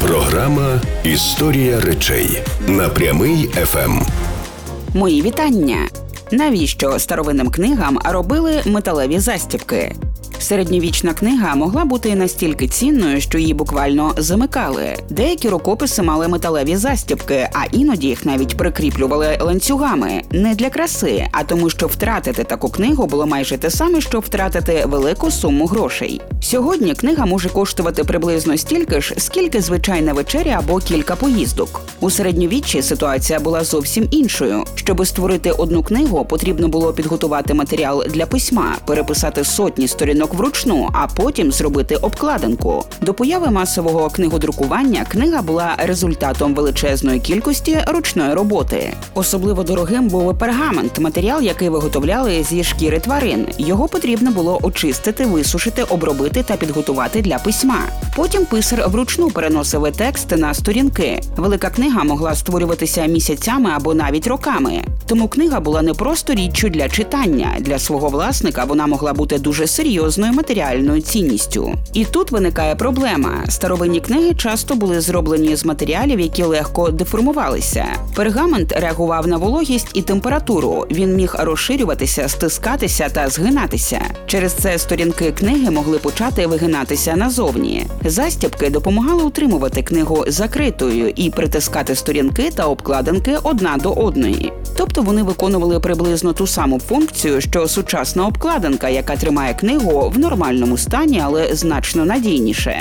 Програма «Історія речей» на Прямий ФМ. Мої вітання! Навіщо старовинним книгам робили металеві застібки? Середньовічна книга могла бути настільки цінною, що її буквально замикали. Деякі рукописи мали металеві застібки, а іноді їх навіть прикріплювали ланцюгами. Не для краси, а тому, що втратити таку книгу було майже те саме, що втратити велику суму грошей. Сьогодні книга може коштувати приблизно стільки ж, скільки звичайна вечеря або кілька поїздок. У середньовіччі ситуація була зовсім іншою. Щоби створити одну книгу, потрібно було підготувати матеріал для письма, переписати сотні сторінок вручну, а потім зробити обкладинку. До появи масового книгодрукування книга була результатом величезної кількості ручної роботи. Особливо дорогим був пергамент – матеріал, який виготовляли зі шкіри тварин. Його потрібно було очистити, висушити, обробити та підготувати для письма. Потім писар вручну переносив текст на сторінки. Велика книга могла створюватися місяцями або навіть роками. Тому книга була не просто річчю для читання. Для свого власника вона могла бути дуже серйозною матеріальною цінністю. І тут виникає проблема. Старовинні книги часто були зроблені з матеріалів, які легко деформувалися. Пергамент реагував на вологість і температуру. Він міг розширюватися, стискатися та згинатися. Через це сторінки книги могли почати вигинатися назовні. Застібки допомагали утримувати книгу закритою і притискати сторінки та обкладинки одна до одної. Тобто вони виконували приблизно ту саму функцію, що сучасна обкладинка, яка тримає книгу в нормальному стані, але значно надійніше.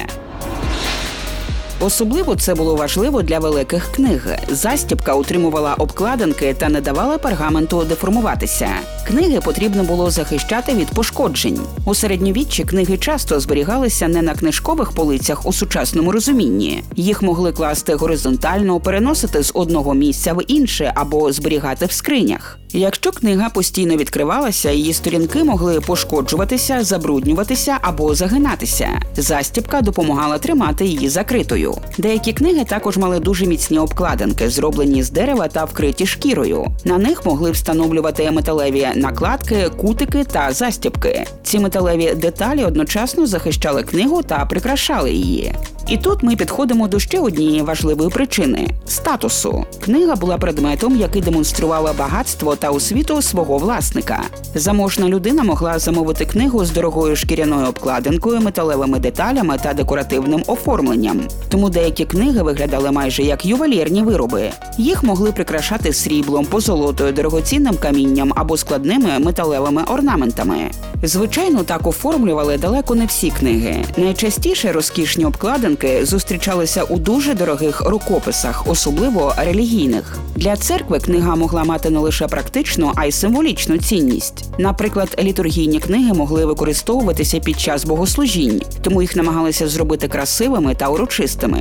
Особливо це було важливо для великих книг. Застібка утримувала обкладинки та не давала пергаменту деформуватися. Книги потрібно було захищати від пошкоджень. У середньовіччі книги часто зберігалися не на книжкових полицях у сучасному розумінні. Їх могли класти горизонтально, переносити з одного місця в інше або зберігати в скринях. Якщо книга постійно відкривалася, її сторінки могли пошкоджуватися, забруднюватися або загинатися. Застібка допомагала тримати її закритою. Деякі книги також мали дуже міцні обкладинки, зроблені з дерева та вкриті шкірою. На них могли встановлювати металеві накладки, кутики та застібки. Ці металеві деталі одночасно захищали книгу та прикрашали її. І тут ми підходимо до ще однієї важливої причини – статусу. Книга була предметом, який демонструвала багатство та освіту свого власника. Заможна людина могла замовити книгу з дорогою шкіряною обкладинкою, металевими деталями та декоративним оформленням. Тому деякі книги виглядали майже як ювелірні вироби. Їх могли прикрашати сріблом, позолотою, дорогоцінним камінням або складними металевими орнаментами. Звичайно, так оформлювали далеко не всі книги. Найчастіше розкішні обкладинки зустрічалися у дуже дорогих рукописах, особливо релігійних. Для церкви книга могла мати не лише практичну, а й символічну цінність. Наприклад, літургійні книги могли використовуватися під час богослужінь, тому їх намагалися зробити красивими та урочистими.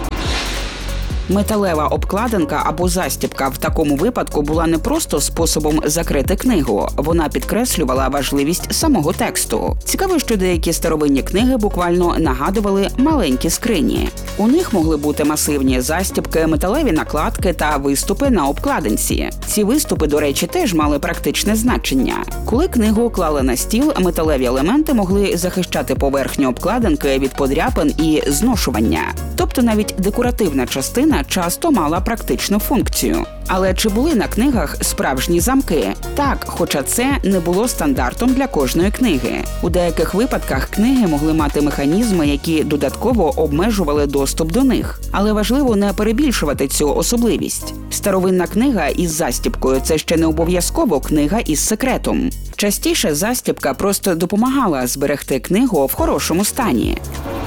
Металева обкладинка або застібка в такому випадку була не просто способом закрити книгу, вона підкреслювала важливість самого тексту. Цікаво, що деякі старовинні книги буквально нагадували маленькі скрині. У них могли бути масивні застібки, металеві накладки та виступи на обкладинці. Ці виступи, до речі, теж мали практичне значення. Коли книгу клали на стіл, металеві елементи могли захищати поверхню обкладинки від подряпин і зношування. Тобто навіть декоративна частина часто мала практичну функцію. Але чи були на книгах справжні замки? Так, хоча це не було стандартом для кожної книги. У деяких випадках книги могли мати механізми, які додатково обмежували доступ до них. Але важливо не перебільшувати цю особливість. Старовинна книга із застібкою – це ще не обов'язково книга із секретом. Частіше застібка просто допомагала зберегти книгу в хорошому стані.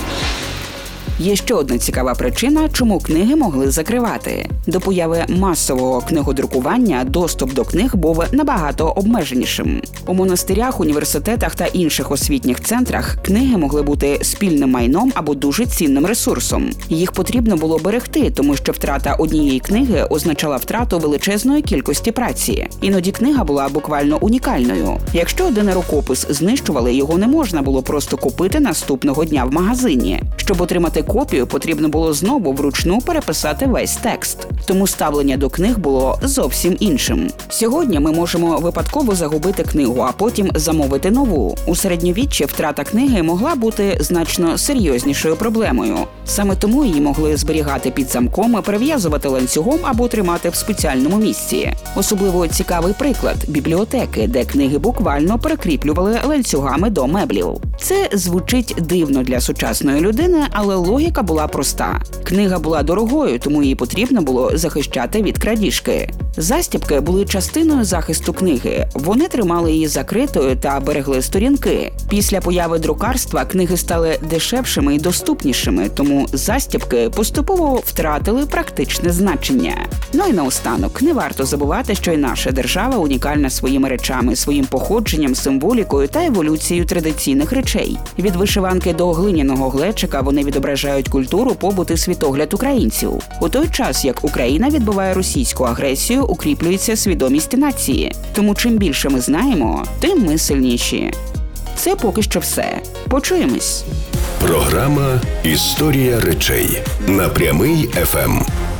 Є ще одна цікава причина, чому книги могли закривати. До появи масового книгодрукування доступ до книг був набагато обмеженішим. У монастирях, університетах та інших освітніх центрах книги могли бути спільним майном або дуже цінним ресурсом. Їх потрібно було берегти, тому що втрата однієї книги означала втрату величезної кількості праці. Іноді книга була буквально унікальною. Якщо один рукопис знищували, його не можна було просто купити наступного дня в магазині. Щоб отримати копію, потрібно було знову вручну переписати весь текст. Тому ставлення до книг було зовсім іншим. Сьогодні ми можемо випадково загубити книгу, а потім замовити нову. У середньовіччі втрата книги могла бути значно серйознішою проблемою. Саме тому її могли зберігати під замком, перев'язувати ланцюгом або тримати в спеціальному місці. Особливо цікавий приклад – бібліотеки, де книги буквально перекріплювали ланцюгами до меблів. Це звучить дивно для сучасної людини, але логіка була проста. Книга була дорогою, тому її потрібно було захищати від крадіжки. Застібки були частиною захисту книги. Вони тримали її закритою та берегли сторінки. Після появи друкарства книги стали дешевшими і доступнішими, тому застібки поступово втратили практичне значення. Ну і наостанок, не варто забувати, що і наша держава унікальна своїми речами, своїм походженням, символікою та еволюцією традиційних речей. Від вишиванки до глиняного глечика вони відображають культуру, побут і світогляд українців. У той час, як Україна відбиває російську агресію, укріплюється свідомість нації. Тому чим більше ми знаємо, тим ми сильніші. Це поки що все. Почуємось. Програма «Історія речей» на Прямий ФМ.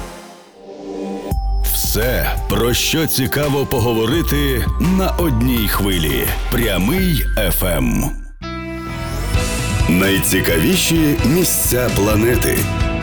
Все, про що цікаво поговорити на одній хвилі. Прямий ФМ. Найцікавіші місця планети.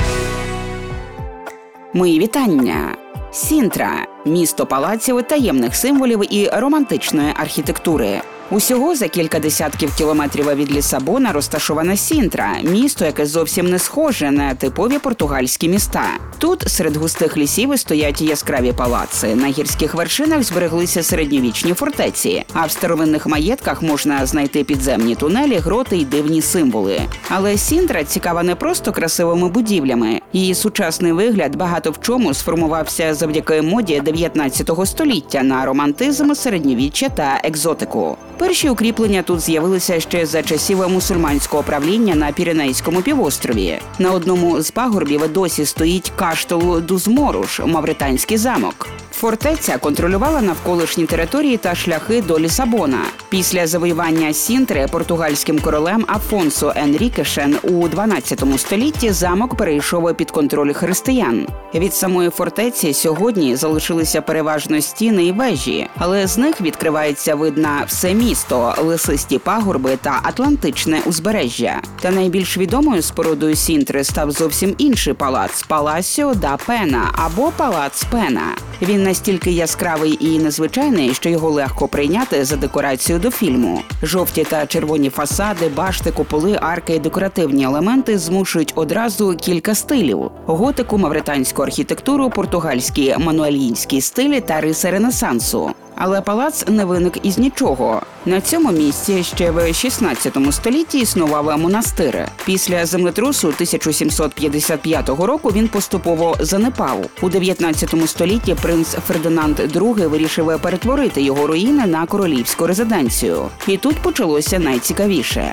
Мої вітання! Сінтра – місто палаців, таємних символів і романтичної архітектури. Усього за кілька десятків кілометрів від Лісабона розташована Сінтра – місто, яке зовсім не схоже на типові португальські міста. Тут серед густих лісів стоять яскраві палаци, на гірських вершинах збереглися середньовічні фортеці, а в старовинних маєтках можна знайти підземні тунелі, гроти й дивні символи. Але Сінтра цікава не просто красивими будівлями. Її сучасний вигляд багато в чому сформувався завдяки моді 19 століття на романтизм, середньовіччя та екзотику. Перші укріплення тут з'явилися ще за часів мусульманського правління на Піренейському півострові. На одному з пагорбів досі стоїть Каштелу Дус-Моруш – мавританський замок. Фортеця контролювала навколишні території та шляхи до Лісабона. Після завоювання Сінтри португальським королем Афонсо Енрікешем у 12 столітті замок перейшов під контроль християн. Від самої фортеці сьогодні залишилися переважно стіни і вежі, але з них відкривається вид на все місто, лисисті пагорби та Атлантичне узбережжя. Та найбільш відомою спорудою Сінтри став зовсім інший палац – Паласіо да Пена або Палац Пена. Він настільки яскравий і незвичайний, що його легко прийняти за декорацію до фільму. Жовті та червоні фасади, башти, куполи, арки і декоративні елементи змушують одразу кілька стилів – готику, мавританську архітектуру, португальські мануельїнські стилі та риси Ренесансу. Але палац не виник із нічого. На цьому місці ще в 16 столітті існував монастир. Після землетрусу 1755 року він поступово занепав. У 19 столітті принц Фердинанд II вирішив перетворити його руїни на королівську резиденцію. І тут почалося найцікавіше.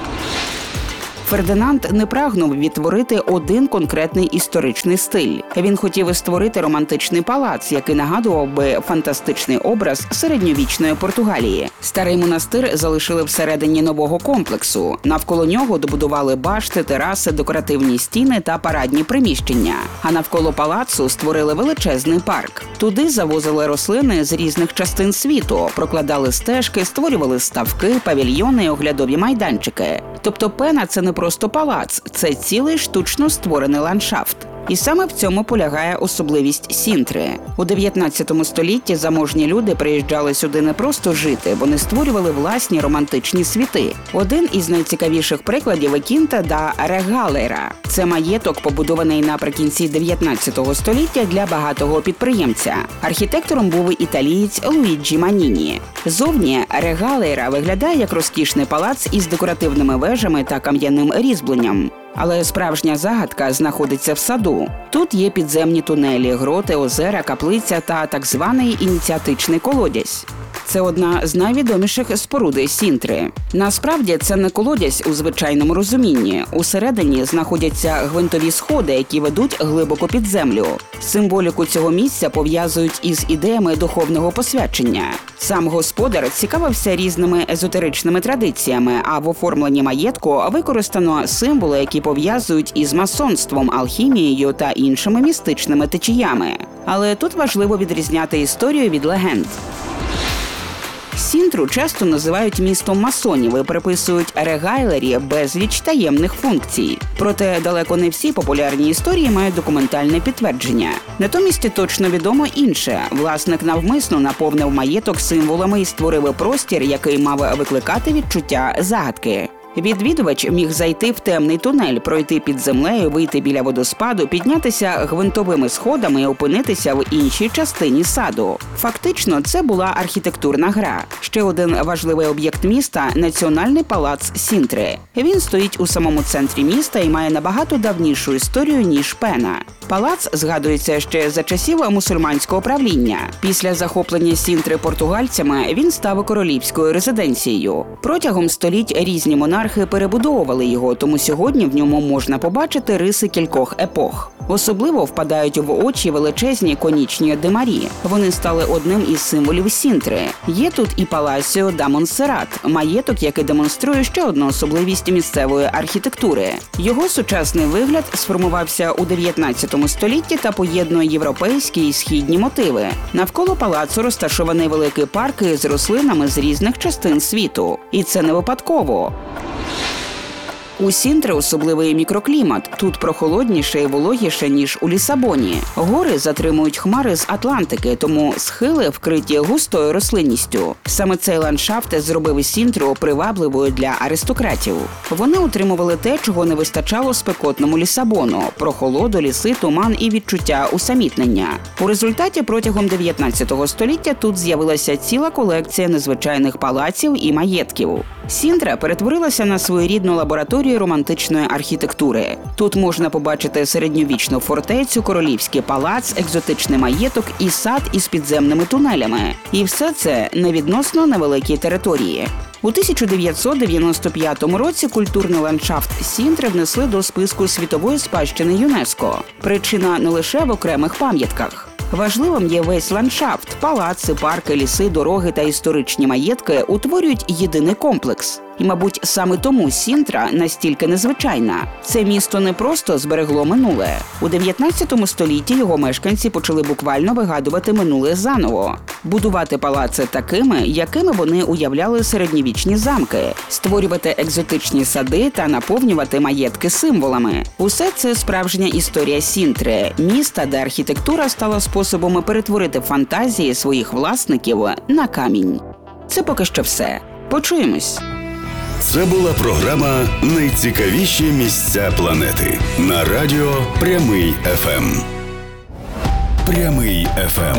Фердинанд не прагнув відтворити один конкретний історичний стиль. Він хотів створити романтичний палац, який нагадував би фантастичний образ середньовічної Португалії. Старий монастир залишили всередині нового комплексу. Навколо нього добудували башти, тераси, декоративні стіни та парадні приміщення. А навколо палацу створили величезний парк. Туди завозили рослини з різних частин світу, прокладали стежки, створювали ставки, павільйони і оглядові майданчики. Тобто Пена – це не просто палац, це цілий штучно створений ландшафт. І саме в цьому полягає особливість Сінтри. У 19 столітті заможні люди приїжджали сюди не просто жити, вони створювали власні романтичні світи. Один із найцікавіших прикладів – Кінта да Регалейра. Це маєток, побудований наприкінці 19 століття для багатого підприємця. Архітектором був італієць Луїджі Маніні. Зовні Регалейра виглядає як розкішний палац із декоративними вежами та кам'яним різьбленням. Але справжня загадка знаходиться в саду. Тут є підземні тунелі, гроти, озера, каплиця та так званий ініціатичний колодязь. це одна з найвідоміших споруд Сінтри. Насправді, це не колодязь у звичайному розумінні. Усередині знаходяться гвинтові сходи, які ведуть глибоко під землю. Символіку цього місця пов'язують із ідеями духовного посвячення. Сам господар цікавився різними езотеричними традиціями, а в оформленні маєтку використано символи, які пов'язують із масонством, алхімією та іншими містичними течіями. Але тут важливо відрізняти історію від легенд. Сінтру часто називають містом масонів і приписують регайлері безліч таємних функцій. Проте далеко не всі популярні історії мають документальне підтвердження. Натомість точно відомо інше. Власник навмисно наповнив маєток символами і створив простір, який мав викликати відчуття загадки. Відвідувач міг зайти в темний тунель, пройти під землею, вийти біля водоспаду, піднятися гвинтовими сходами і опинитися в іншій частині саду. Фактично, це була архітектурна гра. Ще один важливий об'єкт міста – Національний палац Сінтри. Він стоїть у самому центрі міста і має набагато давнішу історію, ніж Пена. Палац згадується ще за часів мусульманського правління. Після захоплення Сінтри португальцями він став королівською резиденцією. Протягом століть різні монархи перебудовували його, тому сьогодні в ньому можна побачити риси кількох епох. Особливо впадають в очі величезні конічні димарі. Вони стали одним із символів Сінтри. Є тут і Паласіо да Монсеррат, маєток, який демонструє ще одну особливість місцевої архітектури. Його сучасний вигляд сформувався у 19 столітті та поєднує європейські і східні мотиви. Навколо палацу розташований великий парк з рослинами з різних частин світу. І це не випадково. У Сінтри особливий мікроклімат. Тут прохолодніше і вологіше, ніж у Лісабоні. Гори затримують хмари з Атлантики, тому схили вкриті густою рослинністю. Саме цей ландшафт зробив Сінтру привабливою для аристократів. Вони утримували те, чого не вистачало спекотному Лісабону – прохолоду, ліси, туман і відчуття усамітнення. У результаті протягом 19 століття тут з'явилася ціла колекція незвичайних палаців і маєтків. Сінтра перетворилася на своєрідну лабораторію романтичної архітектури. Тут можна побачити середньовічну фортецю, королівський палац, екзотичний маєток і сад із підземними тунелями. І все це на відносно невеликій території. У 1995 році культурний ландшафт Сінтри внесли до списку світової спадщини ЮНЕСКО. Причина не лише в окремих пам'ятках. Важливим є весь ландшафт – палаци, парки, ліси, дороги та історичні маєтки утворюють єдиний комплекс. І, мабуть, саме тому Сінтра настільки незвичайна. Це місто не просто зберегло минуле. У 19 столітті його мешканці почали буквально вигадувати минуле заново. Будувати палаци такими, якими вони уявляли середньовічні замки, створювати екзотичні сади та наповнювати маєтки символами. Усе це справжня історія Сінтри – міста, де архітектура стала способом перетворити фантазії своїх власників на камінь. Це поки що все. Почуємось! Це була програма «Найцікавіші місця планети» на радіо Прямий ФМ. Прямий ФМ.